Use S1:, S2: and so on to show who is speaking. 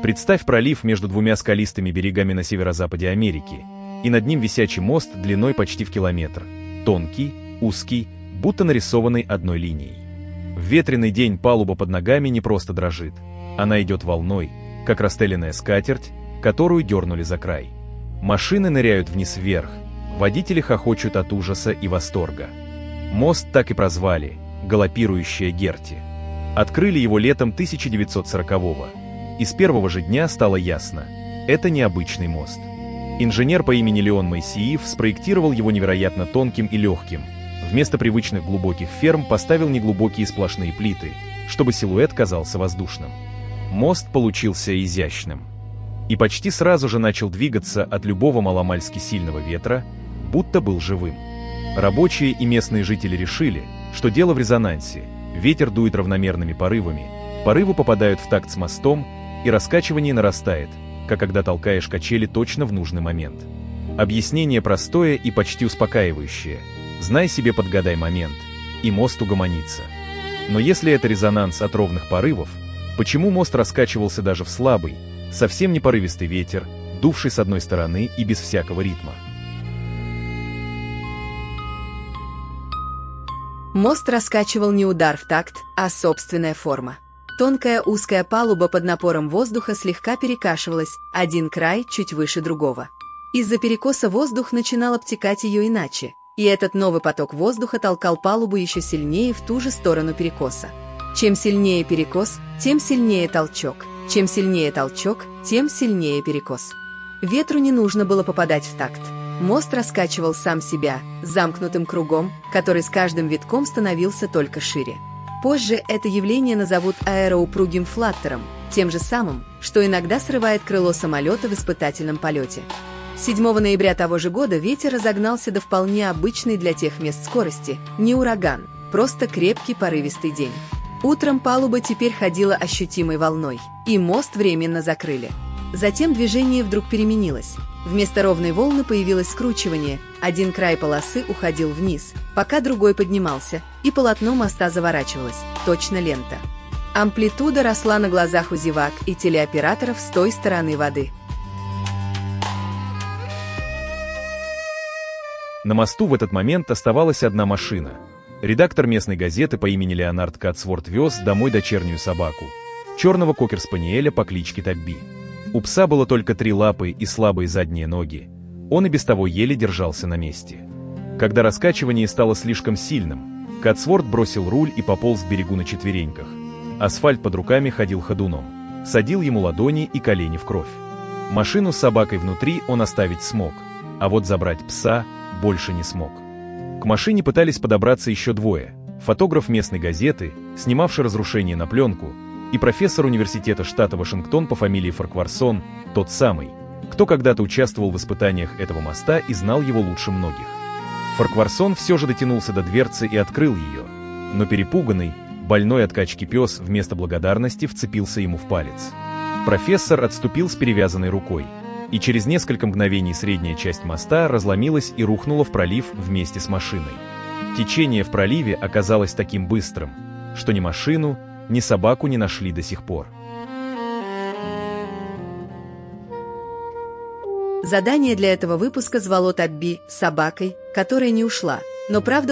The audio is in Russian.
S1: Представь пролив между двумя скалистыми берегами на северо-западе Америки, и над ним висячий мост длиной почти в километр, тонкий, узкий, будто нарисованный одной линией. В ветреный день палуба под ногами не просто дрожит, она идет волной, как расстеленная скатерть, которую дернули за край. Машины ныряют вниз вверх, водители хохочут от ужаса и восторга. Мост так и прозвали «Галопирующая Герти». Открыли его летом 1940-го, и с первого же дня стало ясно – это необычный мост. Инженер по имени Леон Моисеев спроектировал его невероятно тонким и легким. Вместо привычных глубоких ферм поставил неглубокие сплошные плиты, чтобы силуэт казался воздушным. Мост получился изящным. И почти сразу же начал двигаться от любого маломальски сильного ветра, будто был живым. Рабочие и местные жители решили, что дело в резонансе. Ветер дует равномерными порывами, порывы попадают в такт с мостом, и раскачивание нарастает, как когда толкаешь качели точно в нужный момент. Объяснение простое и почти успокаивающее. Знай себе, подгадай момент, и мост угомонится. Но если это резонанс от ровных порывов, почему мост раскачивался даже в слабый, совсем не порывистый ветер, дувший с одной стороны и без всякого ритма?
S2: Мост раскачивал не удар в такт, а собственная форма. Тонкая узкая палуба под напором воздуха слегка перекашивалась, один край чуть выше другого. Из-за перекоса воздух начинал обтекать ее иначе, и этот новый поток воздуха толкал палубу еще сильнее в ту же сторону перекоса. Чем сильнее перекос, тем сильнее толчок. Чем сильнее толчок, тем сильнее перекос. Ветру не нужно было попадать в такт. Мост раскачивал сам себя, замкнутым кругом, который с каждым витком становился только шире. Позже это явление назовут аэроупругим флаттером, тем же самым, что иногда срывает крыло самолета в испытательном полете. 7 ноября того же года ветер разогнался до вполне обычной для тех мест скорости, не ураган, просто крепкий порывистый день. Утром палуба теперь ходила ощутимой волной, и мост временно закрыли. Затем движение вдруг переменилось. Вместо ровной волны появилось скручивание, один край полосы уходил вниз, пока другой поднимался, и полотно моста заворачивалось, точно лента. Амплитуда росла на глазах у зевак и телеоператоров с той стороны воды.
S1: На мосту в этот момент оставалась одна машина. Редактор местной газеты по имени Леонард Катсворт вез домой дочернюю собаку, черного кокер-спаниеля по кличке Табби. У пса было только 3 лапы и слабые задние ноги. Он и без того еле держался на месте. Когда раскачивание стало слишком сильным, Катсворт бросил руль и пополз к берегу на четвереньках. Асфальт под руками ходил ходуном. Садил ему ладони и колени в кровь. Машину с собакой внутри он оставить смог, а вот забрать пса больше не смог. К машине пытались подобраться еще 2. Фотограф местной газеты, снимавший разрушение на пленку, и профессор университета штата Вашингтон по фамилии Фаркварсон, тот самый, кто когда-то участвовал в испытаниях этого моста и знал его лучше многих. Фаркварсон все же дотянулся до дверцы и открыл ее, но перепуганный, больной от качки пес вместо благодарности вцепился ему в палец. Профессор отступил с перевязанной рукой, и через несколько мгновений средняя часть моста разломилась и рухнула в пролив вместе с машиной. Течение в проливе оказалось таким быстрым, что ни машину, ни собаку не нашли до сих пор.
S2: Задание для этого выпуска звало Табби собакой, которая не ушла, но правда